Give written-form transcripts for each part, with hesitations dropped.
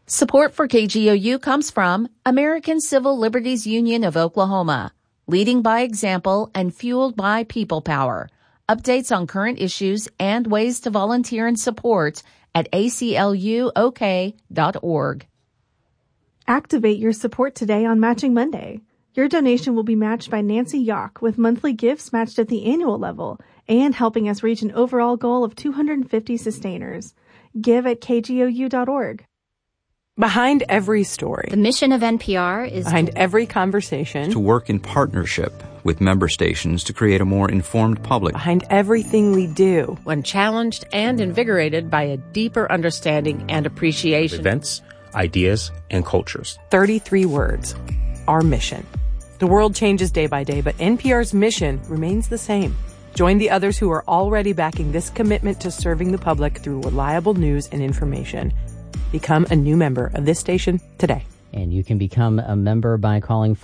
Support for KGOU comes from American Civil Liberties Union of Oklahoma, leading by example and fueled by people power. Updates on current issues and ways to volunteer and support at acluok.org. Activate your support today on Matching Monday. Your donation will be matched by Nancy Yock with monthly gifts matched at the annual level and helping us reach an overall goal of 250 sustainers. Give at kgou.org. Behind every story, the mission of NPR is behind every conversation, to work in partnership with member stations to create a more informed public. Behind everything we do, when challenged and invigorated by a deeper understanding and appreciation. Events, ideas, and cultures. 33 words. Our mission. The world changes day by day, but NPR's mission remains the same. Join the others who are already backing this commitment to serving the public through reliable news and information. Become a new member of this station today. And you can become a member by calling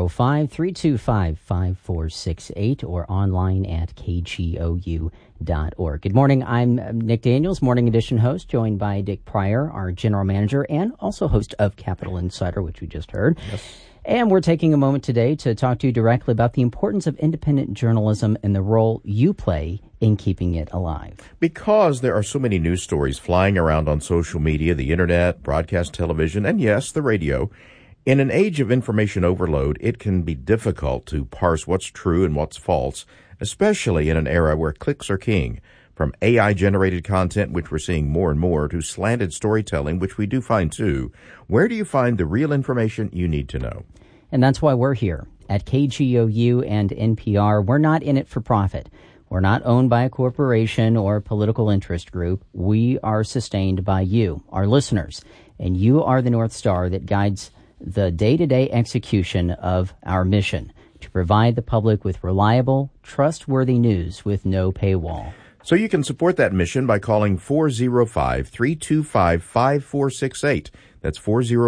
405-325-5468 or online at kgou.org. Good morning. I'm Nick Daniels, Morning Edition host, joined by Dick Pryor, our general manager, and also host of Capital Insider, which we just heard. Yes. And we're taking a moment today to talk to you directly about the importance of independent journalism and the role you play in keeping it alive. Because there are so many news stories flying around on social media, the internet, broadcast television, and yes, the radio, in an age of information overload, it can be difficult to parse what's true and what's false, especially in an era where clicks are king. From AI-generated content, which we're seeing more and more, to slanted storytelling, which we do find too, where do you find the real information you need to know? And that's why we're here. At KGOU and NPR, we're not in it for profit. We're not owned by a corporation or a political interest group. We are sustained by you, our listeners. And you are the North Star that guides the day-to-day execution of our mission to provide the public with reliable, trustworthy news with no paywall. So you can support that mission by calling 405-325-5468. That's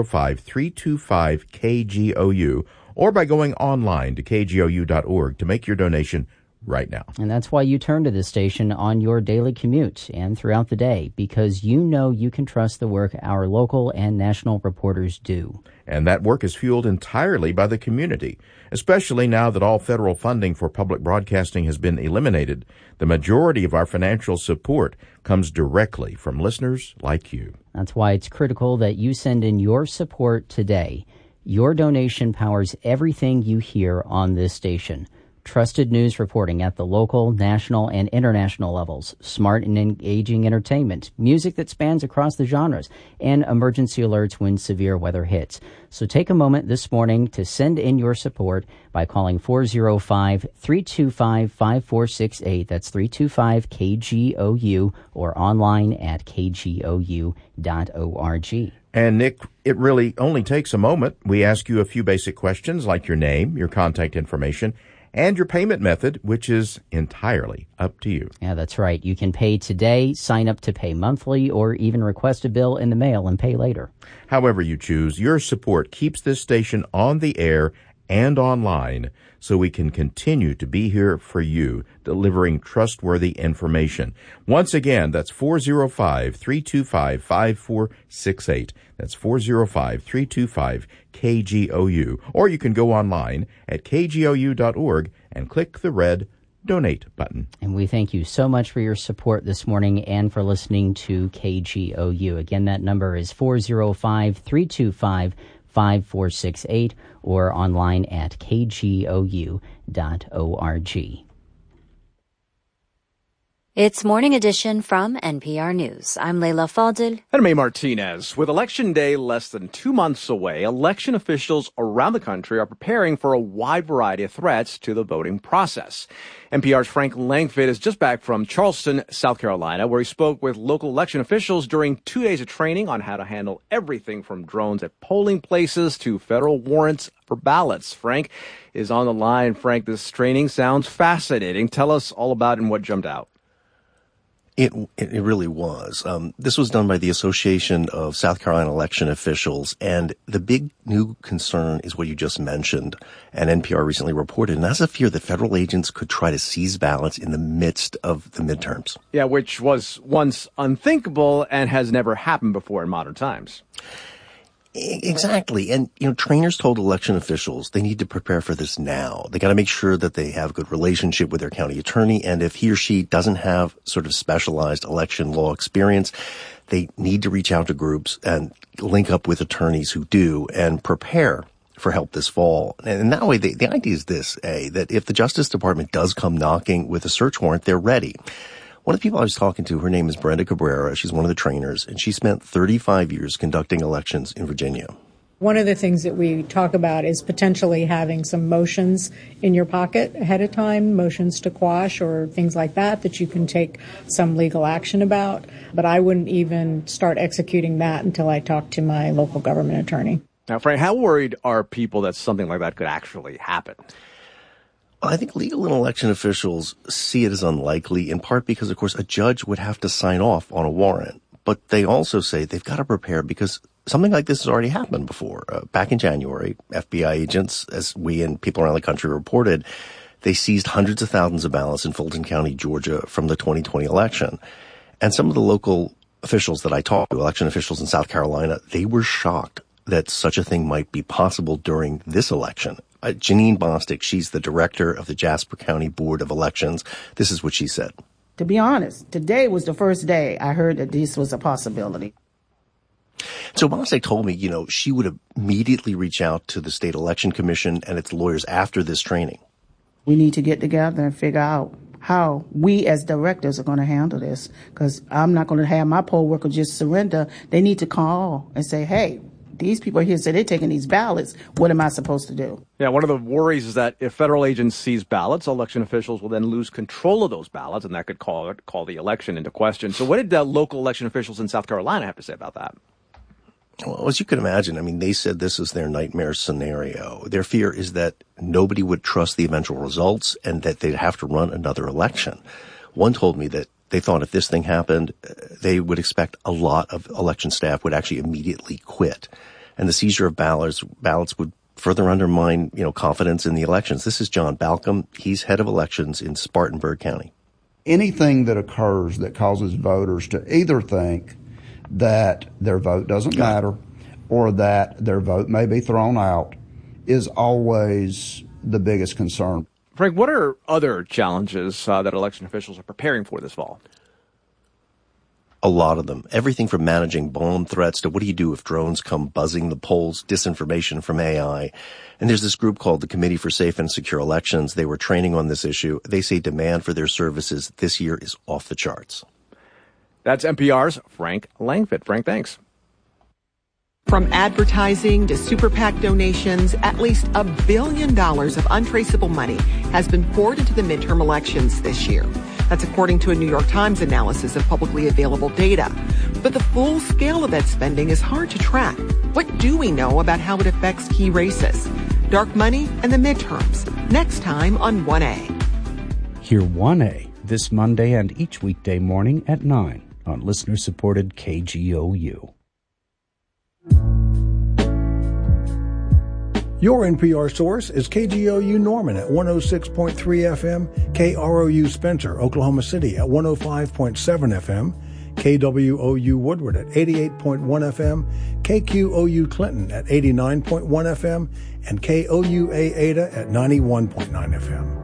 405-325-KGOU, or by going online to kgou.org to make your donation right now. And that's why you turn to this station on your daily commute and throughout the day, because you know you can trust the work our local and national reporters do. And that work is fueled entirely by the community, especially now that all federal funding for public broadcasting has been eliminated. The majority of our financial support comes directly from listeners like you. That's why it's critical that you send in your support today. Your donation powers everything you hear on this station. Trusted news reporting at the local, national, and international levels, smart and engaging entertainment, music that spans across the genres, and emergency alerts when severe weather hits. So take a moment this morning to send in your support by calling 405-325-5468. That's 325-KGOU, or online at kgou.org. And Nick, it really only takes a moment. We ask you a few basic questions like your name, your contact information, and your payment method, which is entirely up to you. Yeah, that's right. You can pay today, sign up to pay monthly, or even request a bill in the mail and pay later. However you choose, your support keeps this station on the air and online so we can continue to be here for you, delivering trustworthy information. Once again, that's 405-325-5468. That's 405-325-KGOU. Or you can go online at kgou.org and click the red Donate button. And we thank you so much for your support this morning and for listening to KGOU. Again, that number is 405-325-5468 or online at kgou.org. It's Morning Edition from NPR News. I'm Leila Fadil. And May Martinez. With Election Day less than 2 months away, election officials around the country are preparing for a wide variety of threats to the voting process. NPR's Frank Langfitt is just back from Charleston, South Carolina, where he spoke with local election officials during 2 days of training on how to handle everything from drones at polling places to federal warrants for ballots. Frank is on the line. Frank, this training sounds fascinating. Tell us all about it and what jumped out. It really was. This was done by the Association of South Carolina Election Officials, and the big new concern is what you just mentioned, and NPR recently reported, and that's a fear that federal agents could try to seize ballots in the midst of the midterms. Yeah, which was once unthinkable and has never happened before in modern times. Exactly. And, trainers told election officials they need to prepare for this now. They got to make sure that they have a good relationship with their county attorney. And if he or she doesn't have sort of specialized election law experience, they need to reach out to groups and link up with attorneys who do and prepare for help this fall. And that way, the idea is this, that if the Justice Department does come knocking with a search warrant, they're ready. One of the people I was talking to, her name is Brenda Cabrera. She's one of the trainers, and she spent 35 years conducting elections in Virginia. One of the things that we talk about is potentially having some motions in your pocket ahead of time, motions to quash or things like that you can take some legal action about. But I wouldn't even start executing that until I talk to my local government attorney. Now, Frank, how worried are people that something like that could actually happen? I think legal and election officials see it as unlikely, in part because, of course, a judge would have to sign off on a warrant. But they also say they've got to prepare because something like this has already happened before. Back in January, FBI agents, as we and people around the country reported, they seized hundreds of thousands of ballots in Fulton County, Georgia, from the 2020 election. And some of the local officials that I talked to, election officials in South Carolina, they were shocked that such a thing might be possible during this election. Janine Bostic, she's the director of the Jasper County Board of Elections. This is what she said. To be honest, today was the first day I heard that this was a possibility. So Bostic told me, she would immediately reach out to the State Election Commission and its lawyers after this training. We need to get together and figure out how we as directors are going to handle this, because I'm not going to have my poll workers just surrender. They need to call and say, hey, these people here say they're taking these ballots. What am I supposed to do? Yeah, one of the worries is that if federal agents seize ballots, election officials will then lose control of those ballots, and that could call the election into question. So what did local election officials in South Carolina have to say about that? Well, as you can imagine, they said this is their nightmare scenario. Their fear is that nobody would trust the eventual results and that they'd have to run another election. One told me that they thought if this thing happened, they would expect a lot of election staff would actually immediately quit. And the seizure of ballots would further undermine, confidence in the elections. This is John Balcom. He's head of elections in Spartanburg County. Anything that occurs that causes voters to either think that their vote doesn't matter or that their vote may be thrown out is always the biggest concern. Frank, what are other challenges that election officials are preparing for this fall? A lot of them. Everything from managing bomb threats to what do you do if drones come buzzing the polls, disinformation from AI. And there's this group called the Committee for Safe and Secure Elections. They were training on this issue. They say demand for their services this year is off the charts. That's NPR's Frank Langfitt. Frank, thanks. From advertising to super PAC donations, at least $1 billion of untraceable money has been poured into the midterm elections this year. That's according to a New York Times analysis of publicly available data. But the full scale of that spending is hard to track. What do we know about how it affects key races? Dark money and the midterms. Next time on 1A. Hear 1A this Monday and each weekday morning at 9 on listener-supported KGOU. Your NPR source is KGOU Norman at 106.3 FM, KROU Spencer, Oklahoma City at 105.7 FM, KWOU Woodward at 88.1 FM, KQOU Clinton at 89.1 FM, and KOUA Ada at 91.9 FM.